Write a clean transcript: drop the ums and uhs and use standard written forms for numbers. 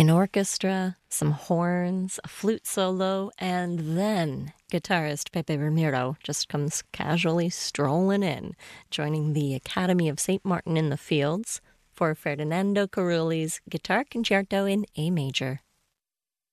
An orchestra, some horns, a flute solo, and then guitarist Pepe Ramiro just comes casually strolling in, joining the Academy of St. Martin in the Fields for Ferdinando Carulli's Guitar Concerto in A major.